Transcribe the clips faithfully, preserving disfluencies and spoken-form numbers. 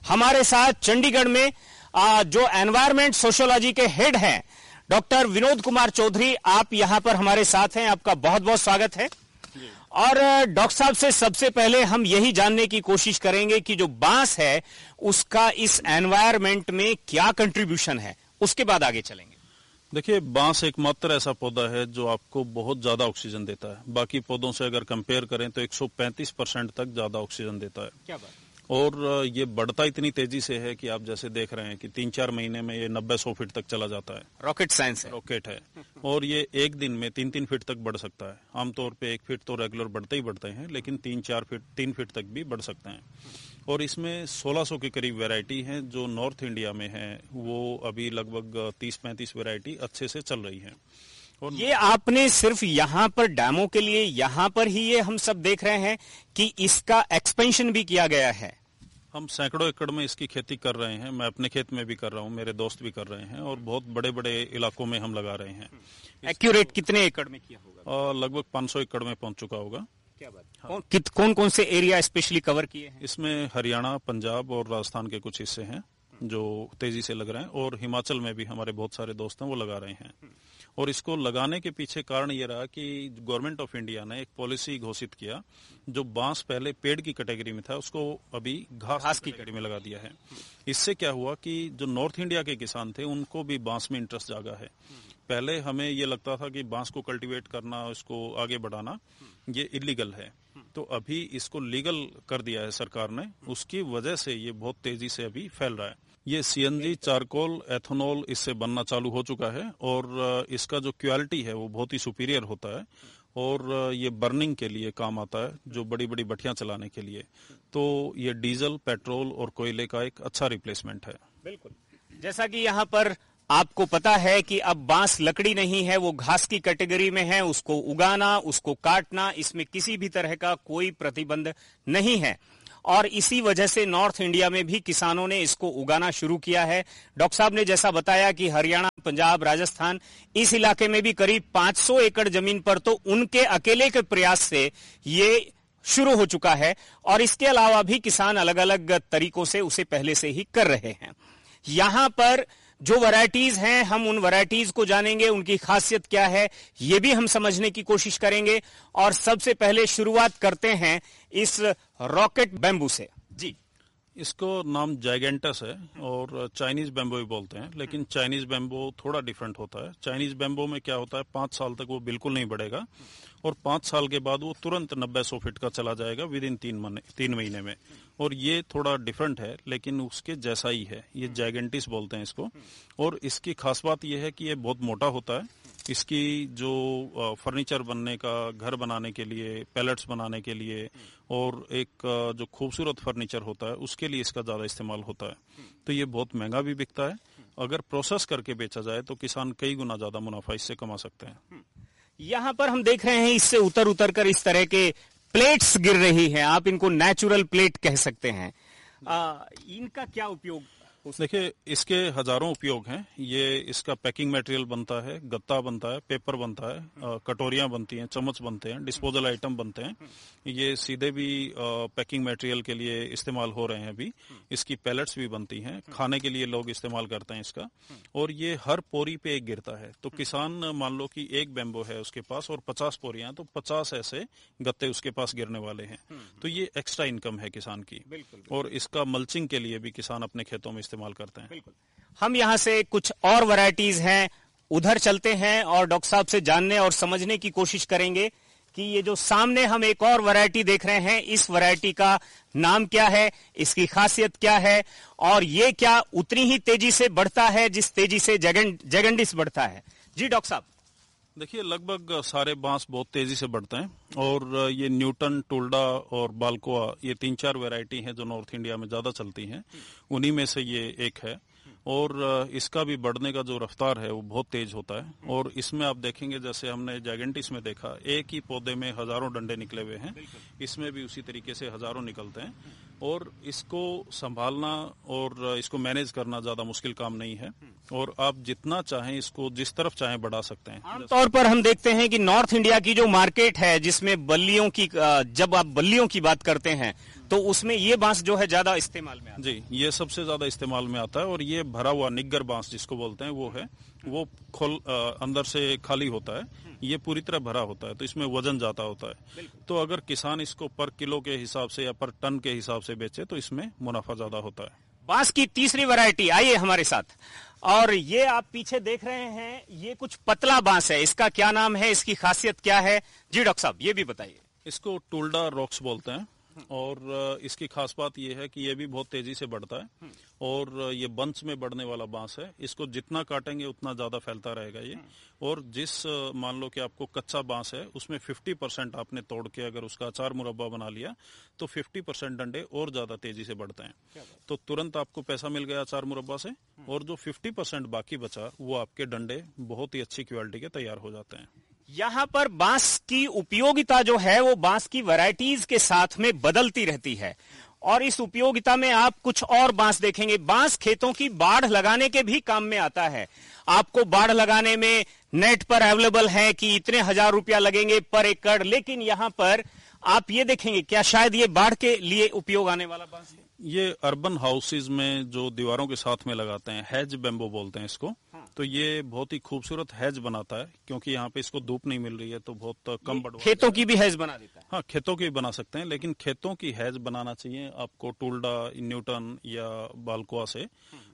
हमारे साथ चंडीगढ़ में आ, जो एनवायरमेंट सोशियोलॉजी के हेड हैं डॉक्टर विनोद कुमार चौधरी, आप यहां पर हमारे साथ हैं। आपका बहुत बहुत स्वागत है। और डॉक्टर साहब से सबसे पहले हम यही जानने की कोशिश करेंगे कि जो बांस है उसका इस एनवायरमेंट में क्या कंट्रीब्यूशन है, उसके बाद आगे चलेंगे। देखिए, बांस एकमात्र ऐसा पौधा है जो आपको बहुत ज्यादा ऑक्सीजन देता है। बाकी पौधों से अगर कंपेयर करें तो एक सौ पैंतीस परसेंट तक ज्यादा ऑक्सीजन देता है। क्या बात। और ये बढ़ता इतनी तेजी से है कि आप जैसे देख रहे हैं कि तीन चार महीने में ये नब्बे सौ फीट तक चला जाता है। रॉकेट साइंस है। रॉकेट है। और ये एक दिन में तीन तीन फीट तक बढ़ सकता है। आमतौर पे एक फीट तो रेगुलर बढ़ते ही बढ़ते हैं, लेकिन तीन चार फीट तीन फीट तक भी बढ़ सकते हैं। और इसमें सोलह सौ के करीब वैरायटी हैं जो नॉर्थ इंडिया में है। वो अभी लगभग तीस पैंतीस वैरायटी अच्छे से चल रही है। और ये आपने सिर्फ यहाँ पर डैमों के लिए यहाँ पर ही ये हम सब देख रहे हैं कि इसका एक्सपेंशन भी किया गया है? हम सैकड़ों एकड़ में इसकी खेती कर रहे हैं। मैं अपने खेत में भी कर रहा हूँ, मेरे दोस्त भी कर रहे हैं, और बहुत बड़े बड़े इलाकों में हम लगा रहे हैं। एक्यूरेट कितने एकड़ में किया होगा? लगभग पाँच सौ एकड़ में पहुंच चुका होगा। क्या बात। हाँ। कौन, कित, कौन कौन से एरिया स्पेशली कवर किए हैं? इसमें हरियाणा, पंजाब और राजस्थान के कुछ हिस्से हैं जो तेजी से लग रहे हैं, और हिमाचल में भी हमारे बहुत सारे दोस्त हैं वो लगा रहे हैं। और इसको लगाने के पीछे कारण ये रहा कि गवर्नमेंट ऑफ इंडिया ने एक पॉलिसी घोषित किया। जो बांस पहले पेड़ की कैटेगरी में था उसको अभी घास, घास की कैटेगरी में लगा दिया है। इससे क्या हुआ कि जो नॉर्थ इंडिया के किसान थे उनको भी बांस में इंटरेस्ट जागा है। पहले हमें ये लगता था कि बांस को कल्टीवेट करना, इसको आगे बढ़ाना ये इलीगल है, तो अभी इसको लीगल कर दिया है सरकार ने। उसकी वजह से ये बहुत तेजी से अभी फैल रहा है। ये सीएनजी, चारकोल, एथेनॉल इससे बनना चालू हो चुका है, और इसका जो क्वालिटी है वो बहुत ही सुपीरियर होता है, और ये बर्निंग के लिए काम आता है, जो बड़ी बड़ी भट्टियां चलाने के लिए। तो ये डीजल, पेट्रोल और कोयले का एक अच्छा रिप्लेसमेंट है। बिल्कुल। जैसा कि यहाँ पर आपको पता है कि अब बांस लकड़ी नहीं है, वो घास की कैटेगरी में है। उसको उगाना, उसको काटना, इसमें किसी भी तरह का कोई प्रतिबंध नहीं है। और इसी वजह से नॉर्थ इंडिया में भी किसानों ने इसको उगाना शुरू किया है। डॉक्टर साहब ने जैसा बताया कि हरियाणा, पंजाब, राजस्थान, इस इलाके में भी करीब पाँच सौ एकड़ जमीन पर तो उनके अकेले के प्रयास से ये शुरू हो चुका है। और इसके अलावा भी किसान अलग अलग तरीकों से उसे पहले से ही कर रहे हैं। यहां पर जो वैरायटीज हैं, हम उन वैरायटीज को जानेंगे, उनकी खासियत क्या है ये भी हम समझने की कोशिश करेंगे। और सबसे पहले शुरुआत करते हैं इस रॉकेट बैम्बू से। जी, इसको नाम जाइगेंटस है और चाइनीज बैम्बो भी बोलते हैं, लेकिन चाइनीज बैम्बो थोड़ा डिफरेंट होता है। चाइनीज बैम्बो में क्या होता है, पांच साल तक वो बिल्कुल नहीं बढ़ेगा, और पांच साल के बाद वो तुरंत नब्बे सौ फीट का चला जाएगा विद इन तीन महीने तीन महीने में। और ये थोड़ा डिफरेंट है, लेकिन उसके जैसा ही है। ये जाइगेंटिस बोलते हैं इसको। और इसकी खास बात यह है कि ये बहुत मोटा होता है। इसकी जो फर्नीचर बनने का, घर बनाने के लिए, पैलेट्स बनाने के लिए, और एक जो खूबसूरत फर्नीचर होता है उसके लिए इसका ज्यादा इस्तेमाल होता है। तो ये बहुत महंगा भी बिकता है। अगर प्रोसेस करके बेचा जाए तो किसान कई गुना ज्यादा मुनाफा इससे कमा सकते हैं। यहाँ पर हम देख रहे हैं इससे उतर उतर कर इस तरह के प्लेट्स गिर रही हैं। आप इनको नेचुरल प्लेट कह सकते हैं। आ, इनका क्या उपयोग? देखिए, इसके हजारों उपयोग हैं। ये इसका पैकिंग मटेरियल बनता है, गत्ता बनता है, पेपर बनता है, कटोरियां बनती हैं, चम्मच बनते हैं, डिस्पोजल आइटम बनते हैं। ये सीधे भी पैकिंग मटेरियल के लिए इस्तेमाल हो रहे हैं अभी। इसकी पैलेट्स भी बनती हैं, खाने के लिए लोग इस्तेमाल करते हैं इसका। और ये हर पोरी पे एक गिरता है। तो किसान मान लो कि एक बैम्बो है उसके पास और पचास पोरियां, तो पचास ऐसे गत्ते उसके पास गिरने वाले हैं। तो ये एक्स्ट्रा इनकम है किसान की। और इसका मल्चिंग के लिए भी किसान अपने खेतों में इस्तेमाल करते हैं। बिल्कुल। हम यहाँ से कुछ और वैरायटीज हैं, उधर चलते हैं और डॉक्टर साहब से जानने और समझने की कोशिश करेंगे कि ये जो सामने हम एक और वैरायटी देख रहे हैं, इस वैरायटी का नाम क्या है, इसकी खासियत क्या है, और ये क्या उतनी ही तेजी से बढ़ता है जिस तेजी से जैगेंटिस बढ़ता है? जी डॉक्टर साहब। देखिए, लगभग सारे बांस बहुत तेजी से बढ़ते हैं, और ये न्यूटन, टोल्डा और बाल्कोआ, ये तीन चार वैरायटी हैं जो नॉर्थ इंडिया में ज्यादा चलती हैं। उन्हीं में से ये एक है। और इसका भी बढ़ने का जो रफ्तार है वो बहुत तेज होता है। और इसमें आप देखेंगे, जैसे हमने जैगेंटिस में देखा, एक ही पौधे में हजारों डंडे निकले हुए हैं, इसमें भी उसी तरीके से हजारों निकलते हैं। और इसको संभालना और इसको मैनेज करना ज्यादा मुश्किल काम नहीं है, और आप जितना चाहें इसको जिस तरफ चाहें बढ़ा सकते हैं। आमतौर पर हम देखते हैं कि नॉर्थ इंडिया की जो मार्केट है, जिसमें बल्लियों की, जब आप बल्लियों की बात करते हैं तो उसमें ये बांस जो है ज्यादा इस्तेमाल में आता है। जी, ये सबसे ज्यादा इस्तेमाल में आता है और ये भरा हुआ निग्गर बांस जिसको बोलते हैं वो है, वो खोल अंदर से खाली होता है, ये पूरी तरह भरा होता है, तो इसमें वजन ज्यादा होता है। तो अगर किसान इसको पर किलो के हिसाब से या पर टन के हिसाब से बेचे तो इसमें मुनाफा ज्यादा होता है। बांस की तीसरी वैरायटी आइए हमारे साथ, और ये आप पीछे देख रहे हैं, ये कुछ पतला बांस है, इसका क्या नाम है, इसकी खासियत क्या है? जी डॉक्टर साहब ये भी बताइए। इसको टुल्डा रॉक्स बोलते हैं और इसकी खास बात यह है कि ये भी बहुत तेजी से बढ़ता है और ये बंच में बढ़ने वाला बांस है। इसको जितना काटेंगे उतना ज्यादा फैलता रहेगा ये, और जिस मान लो कि आपको कच्चा बांस है उसमें पचास परसेंट आपने तोड़ के अगर उसका अचार मुरब्बा बना लिया तो पचास परसेंट डंडे और ज्यादा तेजी से बढ़ते हैं, तो तुरंत आपको पैसा मिल गया अचार मुरब्बा से, और जो पचास परसेंट बाकी बचा वो आपके डंडे बहुत ही अच्छी क्वालिटी के तैयार हो जाते हैं। यहाँ पर बांस की उपयोगिता जो है वो बांस की वैरायटीज के साथ में बदलती रहती है, और इस उपयोगिता में आप कुछ और बांस देखेंगे। बांस खेतों की बाढ़ लगाने के भी काम में आता है। आपको बाढ़ लगाने में नेट पर अवेलेबल है कि इतने हजार रुपया लगेंगे पर एकड़, लेकिन यहाँ पर आप ये देखेंगे, क्या शायद ये बाढ़ के लिए उपयोग आने वाला बांस है? ये अर्बन हाउसेज में जो दीवारों के साथ में लगाते हैं, हैज बेम्बो बोलते हैं इसको। हाँ। तो ये बहुत ही खूबसूरत हैज बनाता है, क्योंकि यहाँ पे इसको धूप नहीं मिल रही है तो बहुत कम बढ़वा। खेतों की भी हैज बना देता है? हाँ, खेतों की भी बना सकते हैं, लेकिन खेतों की हैज बनाना चाहिए आपको टुल्डा, न्यूटन या बाल्कोआ से,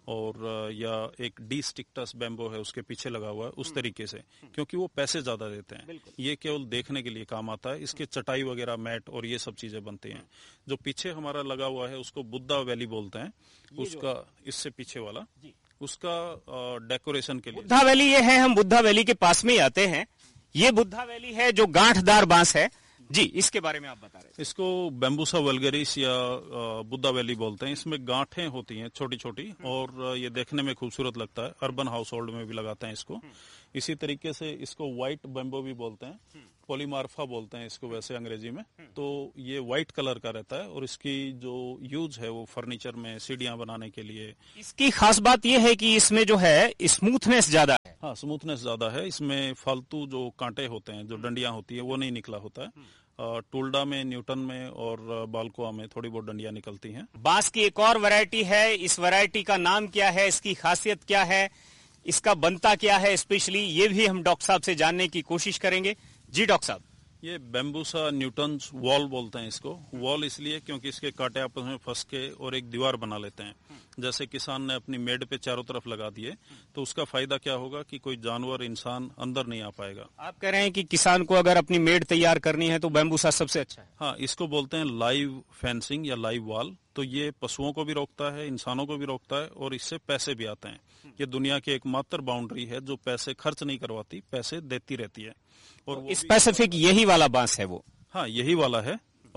और या एक डी स्टिक्टस बेम्बो है उसके पीछे लगा हुआ है उस तरीके से, क्योंकि वो पैसे ज्यादा देते हैं। ये केवल देखने के लिए काम आता है, इसके चटाई वगैरह, मैट और ये सब चीजें बनती हैं। जो पीछे हमारा लगा हुआ है उसको बुद्धा वैली बोलते हैं, उसका इससे पीछे वाला उसका डेकोरेशन के लिए। बुद्धा वैली ये है, हम बुद्धा वैली के पास में ही आते हैं। ये बुद्धा वैली है जो गांठदार बांस है जी, इसके बारे में आप बता रहे थे। इसको बैम्बूसा वल्गरिस या बुद्धा वैली बोलते हैं। इसमें गांठें होती हैं छोटी छोटी, और ये देखने में खूबसूरत लगता है। अर्बन हाउस होल्ड में भी लगाते हैं इसको। इसी तरीके से इसको व्हाइट बैम्बो भी बोलते हैं, पॉलीमार्फा बोलते हैं इसको वैसे अंग्रेजी में। तो ये व्हाइट कलर का रहता है और इसकी जो यूज है वो फर्नीचर में, सीढ़ियां बनाने के लिए। इसकी खास बात यह है कि इसमें जो है स्मूथनेस ज्यादा है। हाँ, स्मूथनेस ज्यादा है। इसमें फालतू जो कांटे होते हैं, जो डंडियां होती है, वो नहीं निकला होता है। टुल्डा में, न्यूटन में और बाल्कोआ में थोड़ी बहुत डंडियां निकलती हैं। बांस की एक और वैरायटी है, इस वैरायटी का नाम क्या है, इसकी खासियत क्या है, इसका बनता क्या है स्पेशली, ये भी हम डॉक्टर साहब से जानने की कोशिश करेंगे। जी डॉक्टर साहब। ये बैम्बूसा न्यूटन्स वॉल बोलते हैं इसको। वॉल इसलिए क्योंकि इसके कांटे आपस में फंस के और एक दीवार बना लेते हैं। जैसे किसान ने अपनी मेड पे चारों तरफ लगा दिए तो उसका फायदा क्या होगा कि कोई जानवर, इंसान अंदर नहीं आ पाएगा। आप कह रहे हैं कि किसान को अगर अपनी मेड तैयार करनी है तो बैम्बूसा सबसे अच्छा है? हाँ, इसको बोलते हैं लाइव फेंसिंग या लाइव वॉल। तो ये पशुओं को भी रोकता है, इंसानों को भी रोकता है, और इससे पैसे भी आते हैं। ये दुनिया की एकमात्र बाउंड्री है जो पैसे खर्च नहीं करवाती, पैसे देती रहती है। और स्पेसिफिक यही वाला बांस है वो? हाँ, यही वाला है,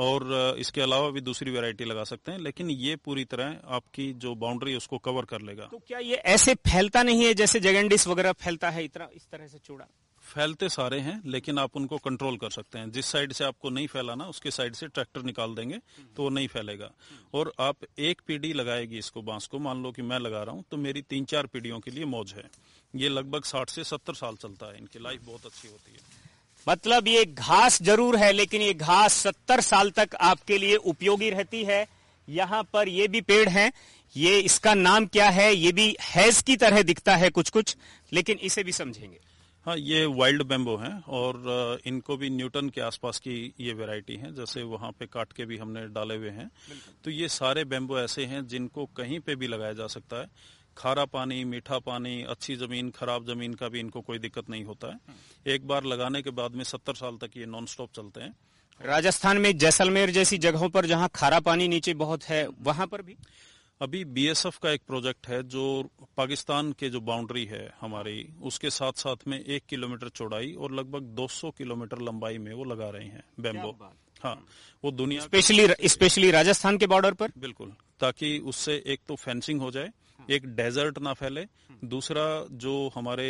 और इसके अलावा भी दूसरी वैरायटी लगा सकते हैं, लेकिन ये पूरी तरह आपकी जो बाउंड्री है उसको कवर कर लेगा। तो क्या ये ऐसे फैलता नहीं है जैसे जगेंडिस वगैरह फैलता है, इतना इस तरह से चौड़ा? फैलते सारे हैं, लेकिन आप उनको कंट्रोल कर सकते हैं। जिस साइड से आपको नहीं फैलाना उसके साइड से ट्रैक्टर निकाल देंगे तो वो नहीं फैलेगा। और आप एक पीढ़ी लगाएगी इसको, बांस को, मान लो कि मैं लगा रहा हूँ तो मेरी तीन चार पीढ़ियों के लिए मौज है। ये लगभग साठ से सत्तर साल चलता है, इनकी लाइफ बहुत अच्छी होती है। मतलब ये घास जरूर है, लेकिन ये घास सत्तर साल तक आपके लिए उपयोगी रहती है। यहाँ पर ये भी पेड़ हैं, ये इसका नाम क्या है? ये भी हैज की तरह दिखता है कुछ कुछ, लेकिन इसे भी समझेंगे। हाँ, ये वाइल्ड बेम्बो हैं और इनको भी न्यूटन के आसपास की ये वैरायटी है। जैसे वहाँ पे काट के भी हमने डाले हुए हैं। तो ये सारे बेम्बो ऐसे हैं जिनको कहीं पे भी लगाया जा सकता है। खारा पानी, मीठा पानी, अच्छी जमीन, खराब जमीन का भी इनको कोई दिक्कत नहीं होता है। एक बार लगाने के बाद में सत्तर साल तक ये नॉन स्टॉप चलते हैं। राजस्थान में जैसलमेर जैसी जगहों पर जहाँ खारा पानी नीचे बहुत है, वहां पर भी अभी बीएसएफ का एक प्रोजेक्ट है जो पाकिस्तान के जो बाउंड्री है हमारी, उसके साथ साथ में एक किलोमीटर चौड़ाई और लगभग दो सौ किलोमीटर लंबाई में वो लगा रहे हैं बेम्बो। हाँ, वो दुनिया स्पेशली स्पेशली राजस्थान के बॉर्डर पर, बिल्कुल, ताकि उससे एक तो फेंसिंग हो जाए, एक डेजर्ट ना फैले, दूसरा जो हमारे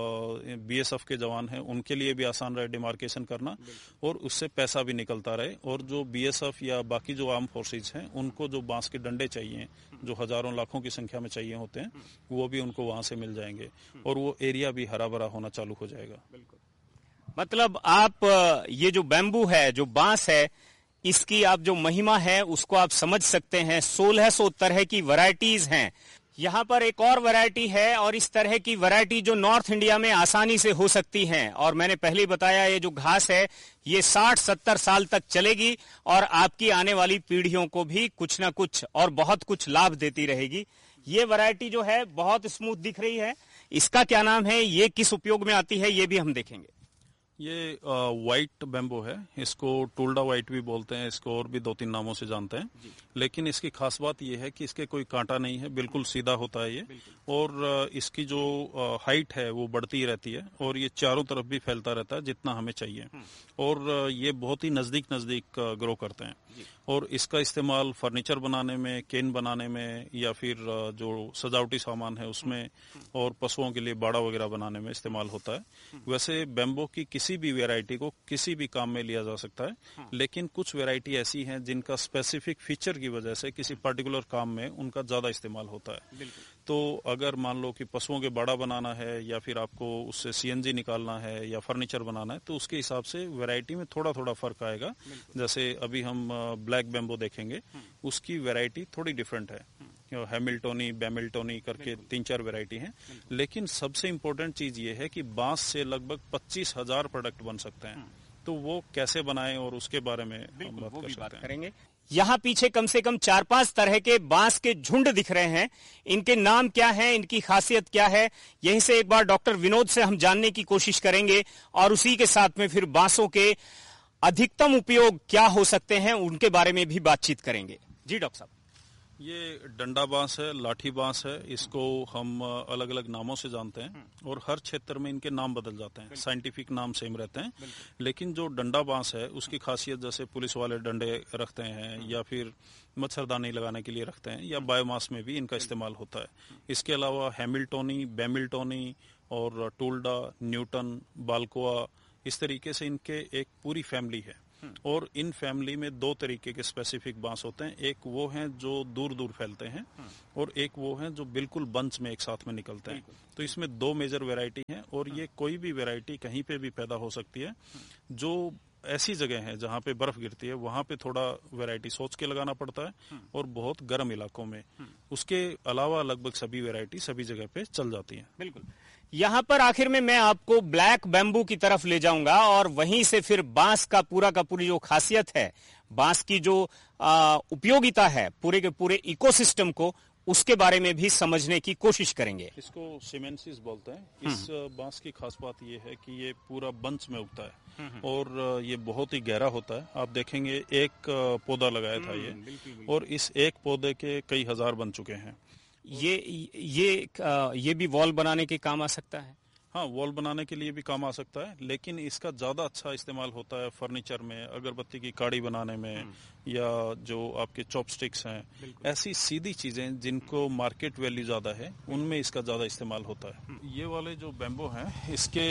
बीएसएफ के जवान हैं उनके लिए भी आसान रहे डिमार्केशन करना, और उससे पैसा भी निकलता रहे। और जो बीएसएफ या बाकी जो आर्म फोर्सेज हैं उनको जो बांस के डंडे चाहिए, जो हजारों लाखों की संख्या में चाहिए होते हैं, वो भी उनको वहां से मिल जाएंगे और वो एरिया भी हरा भरा होना चालू हो जाएगा। मतलब आप ये जो बैम्बू है, जो बांस है, इसकी आप जो महिमा है उसको आप समझ सकते हैं। सोलह सौ तरह की वैरायटीज हैं। यहाँ पर एक और वैरायटी है और इस तरह की वैरायटी जो नॉर्थ इंडिया में आसानी से हो सकती हैं। और मैंने पहले बताया ये जो घास है ये साठ सत्तर साल तक चलेगी और आपकी आने वाली पीढ़ियों को भी कुछ ना कुछ और बहुत कुछ लाभ देती रहेगी। ये वैरायटी जो है बहुत स्मूथ दिख रही है। इसका क्या नाम है, ये किस उपयोग में आती है, ये भी हम देखेंगे। ये व्हाइट बैम्बो है, इसको टूल्डा व्हाइट भी बोलते हैं, इसको और भी दो तीन नामों से जानते हैं। लेकिन इसकी खास बात ये है कि इसके कोई कांटा नहीं है, बिल्कुल सीधा होता है ये। और इसकी जो हाइट है वो बढ़ती रहती है और ये चारों तरफ भी फैलता रहता है जितना हमें चाहिए। और ये बहुत ही नजदीक नजदीक ग्रो करते हैं। और इसका इस्तेमाल फर्नीचर बनाने में, केन बनाने में, या फिर जो सजावटी सामान है उसमें, और पशुओं के लिए बाड़ा वगैरह बनाने में इस्तेमाल होता है। वैसे बैम्बो की किसी भी वैरायटी को किसी भी काम में लिया जा सकता है, लेकिन कुछ वैरायटी ऐसी हैं जिनका स्पेसिफिक फीचर की वजह से किसी पर्टिकुलर काम में उनका ज्यादा इस्तेमाल होता है। तो अगर मान लो कि पशुओं के बाड़ा बनाना है या फिर आपको उससे सीएनजी निकालना है या फर्नीचर बनाना है, तो उसके हिसाब से वैरायटी में थोड़ा थोड़ा फर्क आएगा। जैसे अभी हम ब्लैक बैम्बो देखेंगे, उसकी वैरायटी थोड़ी डिफरेंट है। हैमिल्टोनी, बैमिल्टोनी करके तीन चार वैरायटी हैं। लेकिन सबसे इम्पोर्टेंट चीज ये है कि बांस से लगभग पच्चीस हजार प्रोडक्ट बन सकते हैं। तो वो कैसे बनाएं और उसके बारे में हम बात कर सकते हैं। करेंगे। यहाँ पीछे कम से कम चार पांच तरह के बांस के झुंड दिख रहे हैं। इनके नाम क्या हैं, इनकी खासियत क्या है, यहीं से एक बार डॉक्टर विनोद से हम जानने की कोशिश करेंगे और उसी के साथ में फिर बांसों के अधिकतम उपयोग क्या हो सकते हैं उनके बारे में भी बातचीत करेंगे। जी डॉक्टर साहब। ये डंडा बांस है, लाठी बांस है, इसको हम अलग अलग नामों से जानते हैं और हर क्षेत्र में इनके नाम बदल जाते हैं। साइंटिफिक नाम सेम रहते हैं, लेकिन जो डंडा बांस है उसकी खासियत जैसे पुलिस वाले डंडे रखते हैं या फिर मच्छरदानी लगाने के लिए रखते हैं, या बायोमास में भी इनका इस्तेमाल होता है। इसके अलावा हैमिल्टोनी, बैमिल्टोनी और टूल्डा, न्यूटन, बाल्कोआ, इस तरीके से इनके एक पूरी फैमिली है। और इन फैमिली में दो तरीके के स्पेसिफिक बांस होते हैं। एक वो हैं जो दूर दूर फैलते हैं और एक वो हैं जो बिल्कुल बंच में एक साथ में निकलते हैं। तो इसमें दो मेजर वैरायटी हैं और ये कोई भी वैरायटी कहीं पे भी पैदा हो सकती है। जो ऐसी जगह है जहाँ पे बर्फ गिरती है वहां पे थोड़ा वैरायटी सोच के लगाना पड़ता है, और बहुत गर्म इलाकों में उसके अलावा लगभग सभी वैरायटी सभी जगह पे चल जाती है। बिल्कुल। यहाँ पर आखिर में मैं आपको ब्लैक बैम्बू की तरफ ले जाऊंगा और वहीं से फिर बांस का पूरा का पूरी जो खासियत है, बांस की जो आ, उपयोगिता है पूरे के पूरे इकोसिस्टम को, उसके बारे में भी समझने की कोशिश करेंगे। इसको सीमेंसिस बोलते हैं। इस बांस की खास बात ये है कि ये पूरा बंच में उगता है और ये बहुत ही गहरा होता है। आप देखेंगे एक पौधा लगाया था ये, और इस एक पौधे के कई हजार बन चुके हैं। ये ये ये भी वॉल बनाने के काम आ सकता है। हाँ, वॉल बनाने के लिए भी काम आ सकता है, लेकिन इसका ज्यादा अच्छा इस्तेमाल होता है फर्नीचर में, अगरबत्ती की काड़ी बनाने में, या जो आपके चॉपस्टिक्स हैं, ऐसी सीधी चीजें जिनको मार्केट वैल्यू ज्यादा है उनमें इसका ज्यादा इस्तेमाल होता है। ये वाले जो बैम्बो हैं, इसके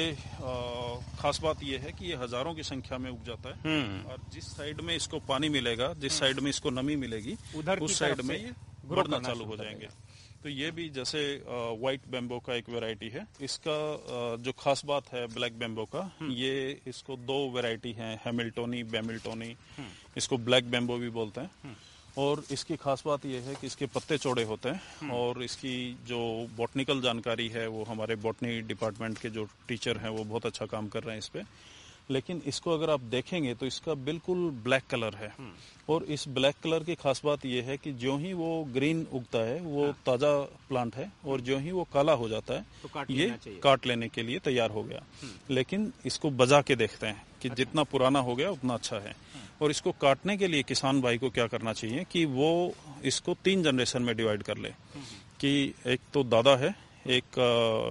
आ, खास बात ये है कि ये हजारों की संख्या में उग जाता है, और जिस साइड में इसको पानी मिलेगा, जिस साइड में इसको नमी मिलेगी, उधर उस साइड में ये बढ़ना चालू हो जाएंगे। तो ये भी जैसे व्हाइट बैम्बो का एक वैरायटी है। इसका जो खास बात है ब्लैक बैम्बो का, ये इसको दो वैरायटी हैं, हैमिल्टोनी, बैमिल्टोनी, इसको ब्लैक बैम्बो भी बोलते हैं। और इसकी खास बात यह है कि इसके पत्ते चौड़े होते हैं, और इसकी जो बॉटनिकल जानकारी है वो हमारे बॉटनी डिपार्टमेंट के जो टीचर हैं वो बहुत अच्छा काम कर रहे हैं इस पे। लेकिन इसको अगर आप देखेंगे तो इसका बिल्कुल ब्लैक कलर है, और इस ब्लैक कलर की खास बात यह है कि जो ही वो ग्रीन उगता है वो हाँ। ताजा प्लांट है, और जो ही वो काला हो जाता है तो काट ये काट लेने के लिए तैयार हो गया। लेकिन इसको बजा के देखते हैं कि अच्छा। जितना पुराना हो गया उतना अच्छा है। और इसको काटने के लिए किसान भाई को क्या करना चाहिए कि वो इसको तीन जनरेशन में डिवाइड कर ले, कि एक तो दादा है, एक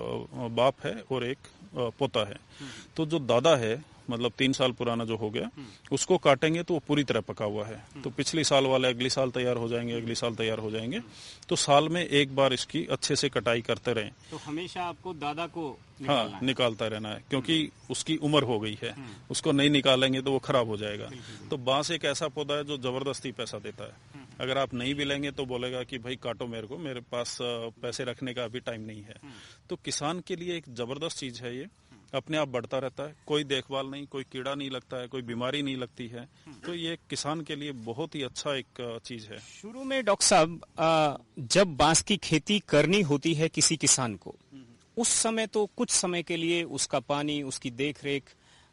बाप है और एक पोता है। तो जो दादा है, मतलब तीन साल पुराना जो हो गया, उसको काटेंगे तो वो पूरी तरह पका हुआ है, तो पिछली साल वाले अगली साल तैयार हो जाएंगे, अगली साल तैयार हो जाएंगे। तो साल में एक बार इसकी अच्छे से कटाई करते रहें। तो हमेशा आपको दादा को हाँ निकालता रहना है, क्योंकि उसकी उम्र हो गई है, उसको नहीं निकालेंगे तो वो खराब हो जाएगा। तो बांस एक ऐसा पौधा है जो जबरदस्ती पैसा देता है। अगर आप नहीं भी लेंगे तो बोलेगा कि भाई काटो मेरे को, मेरे पास पैसे रखने का अभी टाइम नहीं है। तो किसान के लिए एक जबरदस्त चीज है ये, अपने आप बढ़ता रहता है, कोई देखभाल नहीं, कोई कीड़ा नहीं लगता है, कोई बीमारी नहीं लगती है। तो ये किसान के लिए बहुत ही अच्छा एक चीज है। शुरू में डॉक्टर साहब जब बांस की खेती करनी होती है किसी किसान को, उस समय तो कुछ समय के लिए उसका पानी, उसकी देखरेख,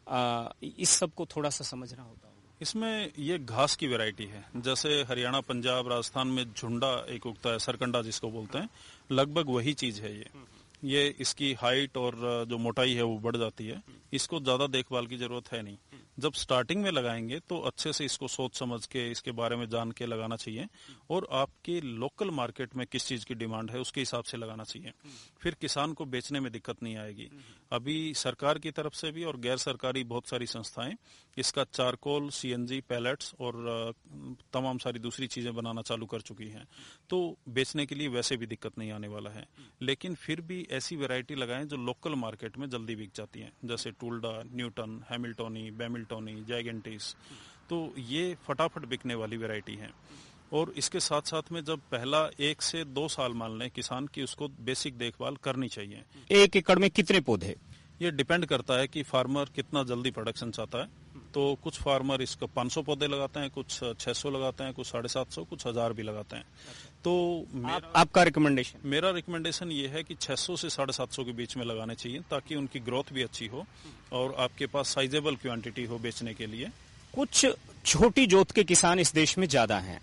इस सब को थोड़ा सा समझना होता है। इसमें ये घास की वैरायटी है, जैसे हरियाणा, पंजाब, राजस्थान में झुंडा एक उगता है, सरकंडा जिसको बोलते हैं, लगभग वही चीज है ये ये इसकी हाइट और जो मोटाई है वो बढ़ जाती है। इसको ज्यादा देखभाल की जरूरत है नहीं। जब स्टार्टिंग में लगाएंगे तो अच्छे से इसको सोच समझ के, इसके बारे में जान के लगाना चाहिए, और आपके लोकल मार्केट में किस चीज की डिमांड है उसके हिसाब से लगाना चाहिए। फिर किसान को बेचने में दिक्कत नहीं आएगी। अभी सरकार की तरफ से भी और गैर सरकारी बहुत सारी संस्थाएं इसका चारकोल, सीएनजी, पैलेट्स और तमाम सारी दूसरी चीजें बनाना चालू कर चुकी हैं। तो बेचने के लिए वैसे भी दिक्कत नहीं आने वाला है। लेकिन फिर भी ऐसी वैरायटी लगाएं जो लोकल मार्केट में जल्दी बिक जाती हैं, जैसे टूल्डा, न्यूटन, हैमिल्टोनी, बैमिल्टोनी, जाइगेंटिस। तो ये फटाफट बिकने वाली वैरायटी है। और इसके साथ साथ में जब पहला एक से दो साल मान लें किसान की, उसको बेसिक देखभाल करनी चाहिए। एक एकड़ में कितने पौधे? ये डिपेंड करता है कि फार्मर कितना जल्दी प्रोडक्शन चाहता है। तो कुछ फार्मर इसको पाँच सौ पौधे लगाते हैं, कुछ छह सौ लगाते हैं, कुछ साढ़े सात सौ, कुछ हजार भी लगाते हैं। तो मेरा, आप, आपका रिकमेंडेशन? मेरा रिकमेंडेशन ये है कि छह सौ से साढ़े सात सौ के बीच में लगाने चाहिए, ताकि उनकी ग्रोथ भी अच्छी हो और आपके पास साइजेबल क्वांटिटी हो बेचने के लिए। कुछ छोटी जोत के किसान इस देश में ज्यादा हैं,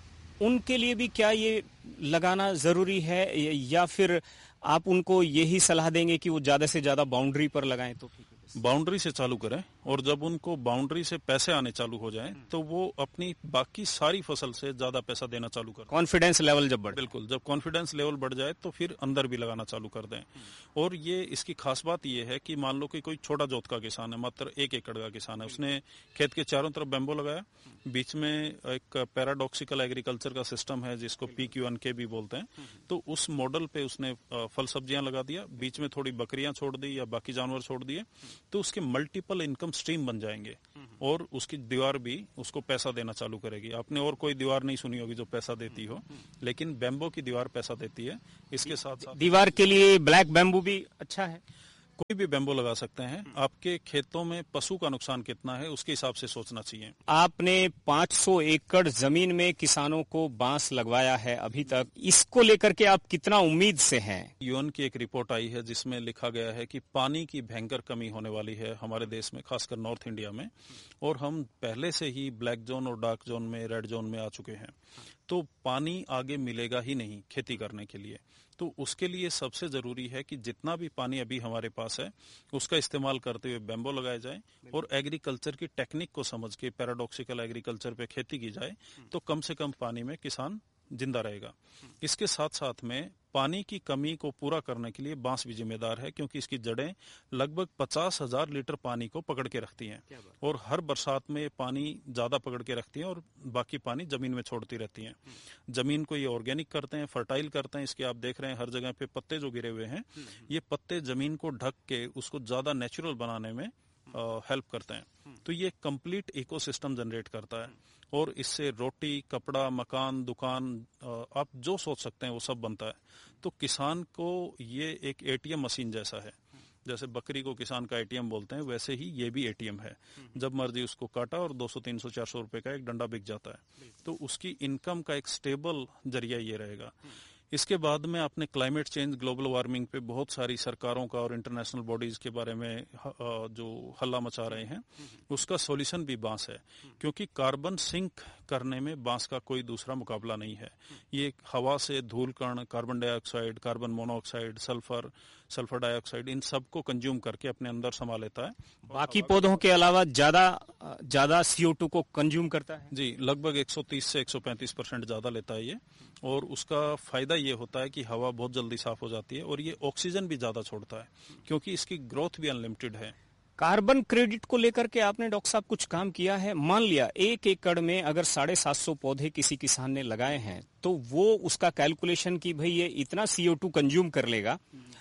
उनके लिए भी क्या ये लगाना जरूरी है, या फिर आप उनको यही सलाह देंगे कि वो ज्यादा से ज्यादा बाउंड्री पर लगाएं? तो ठीक है, बाउंड्री से चालू करें, और जब उनको बाउंड्री से पैसे आने चालू हो जाएं तो वो अपनी बाकी सारी फसल से ज्यादा पैसा देना चालू करें। कॉन्फिडेंस लेवल जब बढ़े? बिल्कुल, जब कॉन्फिडेंस लेवल बढ़ जाए तो फिर अंदर भी लगाना चालू कर दें। और ये इसकी खास बात ये है कि मान लो कि कोई छोटा जोत का किसान है, मात्र एक एकड़ का किसान है, उसने खेत के चारों तरफ बैम्बो लगाया, बीच में एक पैराडॉक्सिकल एग्रीकल्चर का सिस्टम है जिसको पी क्यू एन के भी बोलते हैं। तो उस मॉडल पे उसने फल सब्जियां लगा दिया, बीच में थोड़ी बकरियां छोड़ दी या बाकी जानवर छोड़ दिए, तो उसके मल्टीपल इनकम स्ट्रीम बन जाएंगे और उसकी दीवार भी उसको पैसा देना चालू करेगी। आपने और कोई दीवार नहीं सुनी होगी जो पैसा देती हो, लेकिन बैम्बो की दीवार पैसा देती है। इसके साथ साथ दीवार के लिए ब्लैक बैम्बू भी अच्छा है। कोई भी बैम्बो लगा सकते हैं। आपके खेतों में पशु का नुकसान कितना है उसके हिसाब से सोचना चाहिए। आपने पाँच सौ एकड़ जमीन में किसानों को बांस लगवाया है अभी तक, इसको लेकर के आप कितना उम्मीद से हैं? यूएन की एक रिपोर्ट आई है जिसमें लिखा गया है कि पानी की भयंकर कमी होने वाली है हमारे देश में, खासकर नॉर्थ इंडिया में, और हम पहले से ही ब्लैक जोन और डार्क जोन में, रेड जोन में आ चुके हैं। तो पानी आगे मिलेगा ही नहीं खेती करने के लिए। तो उसके लिए सबसे जरूरी है कि जितना भी पानी अभी हमारे पास है उसका इस्तेमाल करते हुए बैम्बो लगाए जाए और एग्रीकल्चर की टेक्निक को समझ के पैराडॉक्सिकल एग्रीकल्चर पे खेती की जाए, तो कम से कम पानी में किसान जिंदा रहेगा। इसके साथ साथ में पानी की कमी को पूरा करने के लिए बांस भी जिम्मेदार है, क्योंकि इसकी जड़ें लगभग पचास हजार लीटर पानी को पकड़ के रखती हैं और हर बरसात में पानी ज्यादा पकड़ के रखती हैं और बाकी पानी जमीन में छोड़ती रहती हैं। जमीन को ये ऑर्गेनिक करते हैं, फर्टाइल करते हैं। इसके आप देख रहे हैं हर जगह पे पत्ते जो गिरे हुए हैं, ये पत्ते जमीन को ढक के उसको ज्यादा नेचुरल बनाने में हेल्प करते हैं। तो ये कंप्लीट इकोसिस्टम जनरेट करता है और इससे रोटी, कपड़ा, मकान, दुकान, आप जो सोच सकते हैं वो सब बनता है। तो किसान को ये एक एटीएम मशीन जैसा है। जैसे बकरी को किसान का एटीएम बोलते हैं, वैसे ही ये भी एटीएम है। जब मर्जी उसको काटा और दो सौ, तीन सौ, चार सौ रुपए का एक डंडा बिक जाता है। तो उसकी इनकम का एक स्टेबल जरिया ये रहेगा। इसके बाद में आपने क्लाइमेट चेंज, ग्लोबल वार्मिंग पे बहुत सारी सरकारों का और इंटरनेशनल बॉडीज के बारे में जो हल्ला मचा रहे हैं, उसका सॉल्यूशन भी बांस है, क्योंकि कार्बन सिंक करने में बांस का कोई दूसरा मुकाबला नहीं है। ये हवा से धूल कण, carbon dioxide, carbon monoxide, sulphur, sulphur dioxide, इन सबको कंज्यूम करके अपने अंदर समा लेता है। बाकी पौधों के अलावा ज्यादा ज्यादा सी ओ टू को कंज्यूम करता है। जी, लगभग एक सौ तीस से एक सौ पैंतीस परसेंट ज्यादा लेता है ये। और उसका फायदा ये होता है कि हवा बहुत जल्दी साफ हो जाती है और ये ऑक्सीजन भी ज्यादा छोड़ता है, क्योंकि इसकी ग्रोथ भी अनलिमिटेड है। कार्बन क्रेडिट को लेकर के आपने डॉक्टर साहब कुछ काम किया है? मान लिया एक एकड़ में अगर साढ़े सात सौ पौधे किसी किसान ने लगाए हैं, तो वो उसका कैलकुलेशन की भाई ये इतना सी ओ टू कंज्यूम कर लेगा,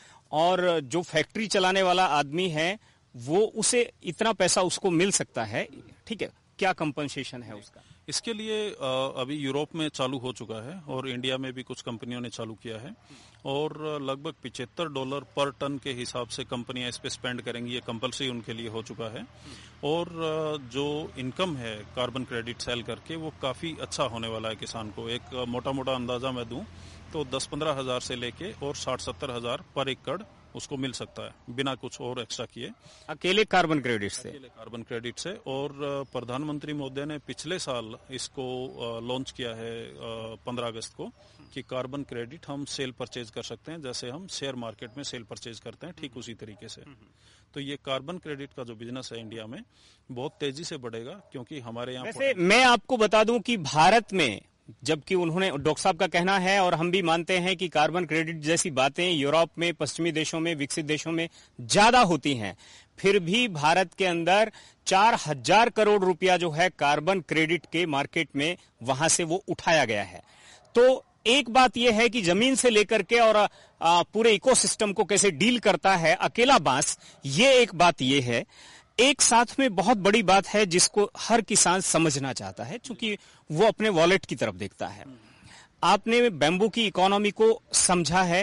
और जो फैक्ट्री चलाने वाला आदमी है वो उसे इतना पैसा उसको मिल सकता है, ठीक है, क्या कंपनसेशन है उसका? इसके लिए अभी यूरोप में चालू हो चुका है और इंडिया में भी कुछ कंपनियों ने चालू किया है और लगभग पिछहत्तर डॉलर पर टन के हिसाब से कंपनियां इस पे स्पेंड करेंगी। ये कंपल्सरी उनके लिए हो चुका है और जो इनकम है कार्बन क्रेडिट सेल करके वो काफ़ी अच्छा होने वाला है किसान को। एक मोटा मोटा अंदाजा मैं दूं तो दस पंद्रह हजार से लेके और साठ सत्तर हजार पर एकड़ उसको मिल सकता है बिना कुछ और एक्स्ट्रा किए, अकेले कार्बन क्रेडिट से अकेले कार्बन क्रेडिट से। और प्रधानमंत्री महोदय ने पिछले साल इसको लॉन्च किया है पंद्रह अगस्त को कि कार्बन क्रेडिट हम सेल परचेज कर सकते हैं, जैसे हम शेयर मार्केट में सेल परचेज करते हैं ठीक उसी तरीके से। तो ये कार्बन क्रेडिट का जो बिजनेस है इंडिया में बहुत तेजी से बढ़ेगा, क्योंकि हमारे यहाँ वैसे मैं आपको बता दूं कि भारत में, जबकि उन्होंने डॉक्टर साहब का कहना है और हम भी मानते हैं कि कार्बन क्रेडिट जैसी बातें यूरोप में, पश्चिमी देशों में, विकसित देशों में ज्यादा होती हैं, फिर भी भारत के अंदर चार हजार करोड़ रुपया जो है कार्बन क्रेडिट के मार्केट में वहां से वो उठाया गया है। तो एक बात यह है कि जमीन से लेकर के और आ, पूरे इकोसिस्टम को कैसे डील करता है अकेला बांस, ये एक बात यह है। एक साथ में बहुत बड़ी बात है जिसको हर किसान समझना चाहता है, क्योंकि वो अपने वॉलेट की तरफ देखता है। आपने बैम्बू की इकोनॉमी को समझा है।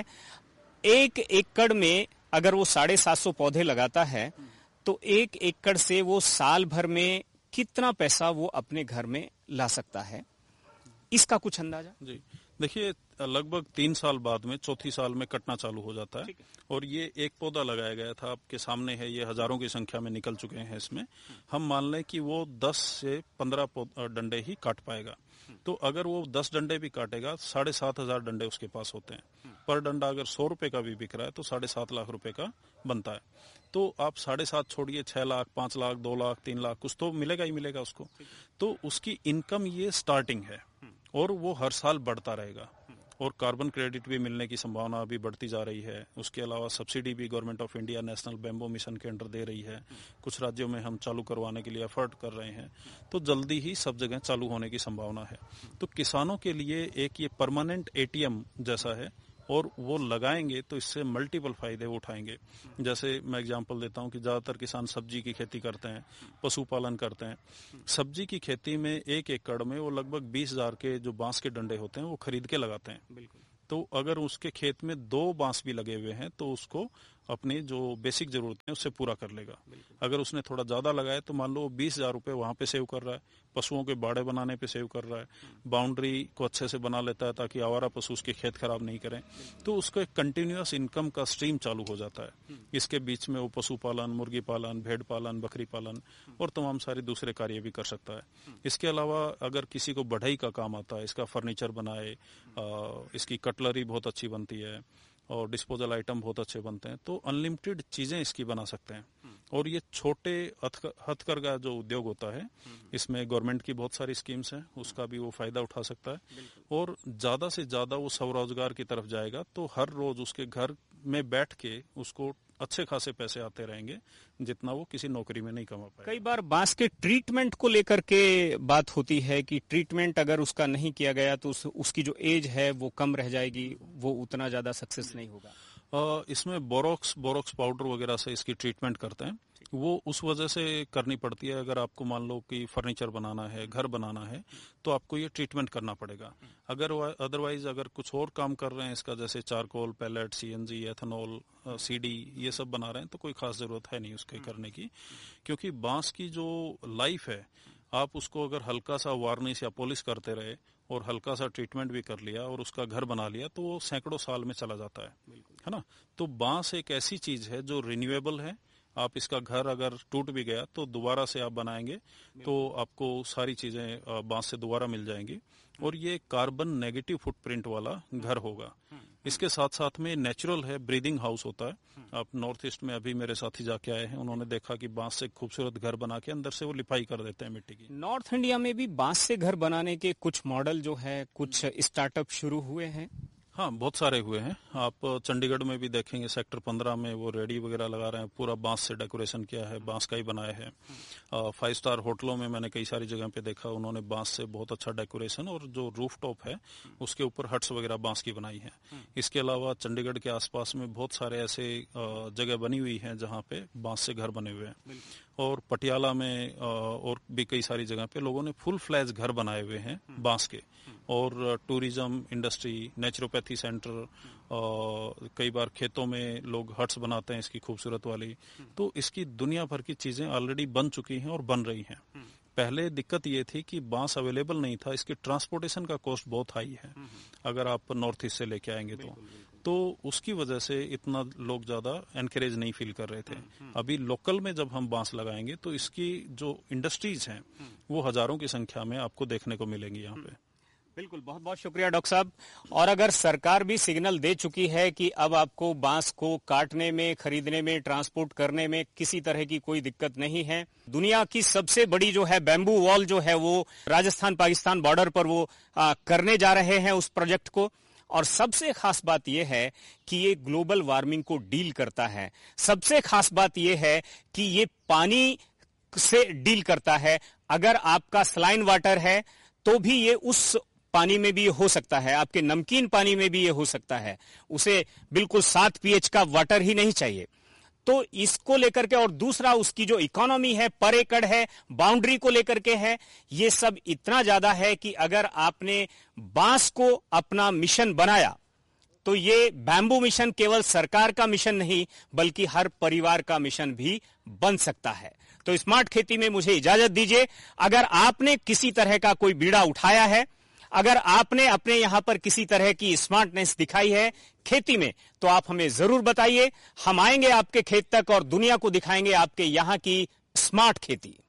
एक एकड़ में अगर वो साढ़े सात सौ पौधे लगाता है तो एक एकड़ से वो साल भर में कितना पैसा वो अपने घर में ला सकता है, इसका कुछ अंदाजा? जी देखिए, लगभग तीन साल बाद में चौथी साल में कटना चालू हो जाता है और ये एक पौधा लगाया गया था आपके सामने है, ये हजारों की संख्या में निकल चुके हैं इसमें। हम मान लें कि वो दस से पंद्रह डंडे ही काट पाएगा, तो अगर वो दस डंडे भी काटेगा साढ़े सात हजार डंडे उसके पास होते हैं। पर डंडा अगर सौ रुपए का भी बिक रहा है तो साढ़े सात लाख रुपए का बनता है। तो आप साढ़े सात छोड़िए, छह लाख, पांच लाख, दो लाख, तीन लाख, कुछ तो मिलेगा ही मिलेगा उसको। तो उसकी इनकम ये स्टार्टिंग है और वो हर साल बढ़ता रहेगा और कार्बन क्रेडिट भी मिलने की संभावना अभी बढ़ती जा रही है। उसके अलावा सब्सिडी भी government of India national bamboo mission के अंडर दे रही है। कुछ राज्यों में हम चालू करवाने के लिए एफर्ट कर रहे हैं, तो जल्दी ही सब जगह चालू होने की संभावना है। तो किसानों के लिए एक ये परमानेंट एटीएम जैसा है और वो लगाएंगे तो इससे मल्टीपल फायदे उठाएंगे। जैसे मैं एग्जांपल देता हूं कि ज्यादातर किसान सब्जी की खेती करते हैं, पशुपालन करते हैं। सब्जी की खेती में एक एकड़ में वो लगभग बीस हजार के जो बांस के डंडे होते हैं वो खरीद के लगाते हैं। बिल्कुल। तो अगर उसके खेत में दो बांस भी लगे हुए हैं तो उसको अपनी जो बेसिक जरूरत है उससे पूरा कर लेगा। अगर उसने थोड़ा ज्यादा लगाया तो मान लो वो बीस हजार रुपये वहां पे सेव कर रहा है, पशुओं के बाड़े बनाने पे सेव कर रहा है, बाउंड्री को अच्छे से बना लेता है ताकि आवारा पशु उसके खेत खराब नहीं करें। तो उसको एक कंटिन्यूअस इनकम का स्ट्रीम चालू हो जाता है। इसके बीच में वो पशुपालन, मुर्गी पालन, भेड़ पालन, बकरी पालन और तमाम सारे दूसरे कार्य भी कर सकता है। इसके अलावा अगर किसी को बढ़ई का काम आता है, इसका फर्नीचर बनाए, इसकी कटलरी बहुत अच्छी बनती है और डिस्पोजल आइटम बहुत अच्छे बनते हैं, तो अनलिमिटेड चीजें इसकी बना सकते हैं। और ये छोटे हथकरघा जो उद्योग होता है, इसमें गवर्नमेंट की बहुत सारी स्कीम्स हैं, उसका भी वो फायदा उठा सकता है और ज्यादा से ज्यादा वो स्वरोजगार की तरफ जाएगा। तो हर रोज उसके घर में बैठ के उसको अच्छे खासे पैसे आते रहेंगे, जितना वो किसी नौकरी में नहीं कमा पाएगा। कई बार बांस के ट्रीटमेंट को लेकर के बात होती है कि ट्रीटमेंट अगर उसका नहीं किया गया तो उस, उसकी जो एज है वो कम रह जाएगी, वो उतना ज्यादा सक्सेस नहीं होगा। आ, इसमें बोरोक्स बोरोक्स पाउडर वगैरह से इसकी ट्रीटमेंट करते हैं। वो उस वजह से करनी पड़ती है, अगर आपको मान लो कि फर्नीचर बनाना है, घर बनाना है, तो आपको ये ट्रीटमेंट करना पड़ेगा। अगर अदरवाइज अगर कुछ और काम कर रहे हैं इसका, जैसे charcoal, palette, CNG, ethanol, CD, ये सब बना रहे हैं, तो कोई खास जरूरत है नहीं उसके करने की। क्योंकि बांस की जो लाइफ है, आप उसको अगर हल्का सा वार्निश या पॉलिश करते रहे और हल्का सा ट्रीटमेंट भी कर लिया और उसका घर बना लिया, तो वो सैकड़ों साल में चला जाता है, है ना। तो बांस एक ऐसी चीज है जो रिन्यूएबल है। आप इसका घर अगर टूट भी गया तो दोबारा से आप बनाएंगे तो आपको सारी चीजें बांस से दोबारा मिल जाएंगी और ये कार्बन नेगेटिव फुटप्रिंट वाला घर होगा। इसके साथ साथ में नेचुरल है, ब्रीदिंग हाउस होता है। आप नॉर्थ ईस्ट में अभी मेरे साथी जाके आए हैं, उन्होंने देखा कि बांस से खूबसूरत घर बना के अंदर से वो लिपाई कर देते हैं मिट्टी की। नॉर्थ इंडिया में भी बांस से घर बनाने के कुछ मॉडल जो है, कुछ स्टार्टअप शुरू हुए हैं। हाँ, बहुत सारे हुए हैं। आप चंडीगढ़ में भी देखेंगे, सेक्टर पंद्रह में वो रेडी वगैरह लगा रहे हैं, पूरा बांस से डेकोरेशन किया है, बांस का ही बनाया है। फाइव स्टार होटलों में मैंने कई सारी जगह पे देखा, उन्होंने बांस से बहुत अच्छा डेकोरेशन और जो रूफ टॉप है उसके ऊपर हट्स वगैरह बांस की बनाई है। इसके अलावा चंडीगढ़ के आसपास में बहुत सारे ऐसे जगह बनी हुई हैं जहाँ पे बांस से घर बने हुए हैं और पटियाला में और भी कई सारी जगह पे लोगों ने फुल फ्लैज घर बनाए हुए हैं बांस के, और टूरिज्म इंडस्ट्री, नेचुरोपैथी सेंटर, कई बार खेतों में लोग हट्स बनाते हैं इसकी खूबसूरत वाली। तो इसकी दुनिया भर की चीजें ऑलरेडी बन चुकी हैं और बन रही हैं। पहले दिक्कत ये थी कि बांस अवेलेबल नहीं था, इसकी ट्रांसपोर्टेशन का कॉस्ट बहुत हाई है अगर आप नॉर्थ ईस्ट से लेके आएंगे तो तो उसकी वजह से इतना लोग ज्यादा एनकरेज नहीं फील कर रहे थे। अभी लोकल में जब हम बांस लगाएंगे तो इसकी जो इंडस्ट्रीज हैं वो हजारों की संख्या में आपको देखने को मिलेंगी यहाँ पे। बिल्कुल, बहुत बहुत शुक्रिया डॉक्टर साहब। और अगर सरकार भी सिग्नल दे चुकी है कि अब आपको बांस को काटने में, खरीदने में, ट्रांसपोर्ट करने में किसी तरह की कोई दिक्कत नहीं है। दुनिया की सबसे बड़ी जो है बैम्बू वॉल जो है वो राजस्थान पाकिस्तान बॉर्डर पर वो आ, करने जा रहे हैं उस प्रोजेक्ट को। और सबसे खास बात यह है कि ये ग्लोबल वार्मिंग को डील करता है। सबसे खास बात यह है कि ये पानी से डील करता है। अगर आपका सलाइन वाटर है तो भी ये उस पानी में भी हो सकता है, आपके नमकीन पानी में भी ये हो सकता है। उसे बिल्कुल सात पीएच का वाटर ही नहीं चाहिए। तो इसको लेकर के, और दूसरा उसकी जो इकोनॉमी है, पर एकड़ है, बाउंड्री को लेकर के है, ये सब इतना ज्यादा है कि अगर आपने बांस को अपना मिशन बनाया तो ये बैम्बू मिशन केवल सरकार का मिशन नहीं बल्कि हर परिवार का मिशन भी बन सकता है। तो स्मार्ट खेती में मुझे इजाजत दीजिए। अगर आपने किसी तरह का कोई बीड़ा उठाया है, अगर आपने अपने यहां पर किसी तरह की स्मार्टनेस दिखाई है खेती में, तो आप हमें जरूर बताइए। हम आएंगे आपके खेत तक और दुनिया को दिखाएंगे आपके यहां की स्मार्ट खेती।